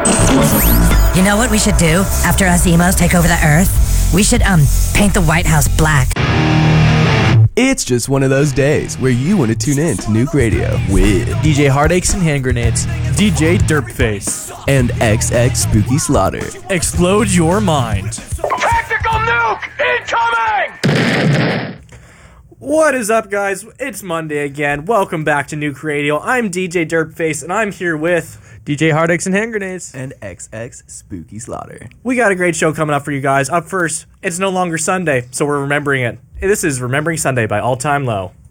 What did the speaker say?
You know what we should do after us emos take over the Earth? We should, paint the White House black. It's just one of those days where you want to tune in to Nuke Radio with DJ Heartaches and Hand Grenades, DJ Derpface, and XX Spooky Slaughter. Explode your mind. Tactical nuke incoming! What is up, guys? It's Monday again. Welcome back to Nuke Radio. I'm DJ Derpface, and I'm here with DJ Heartaches and Hand Grenades and XX Spooky Slaughter. We got a great show coming up for you guys. Up first, it's no longer Sunday, so we're remembering it. This is Remembering Sunday by All Time Low.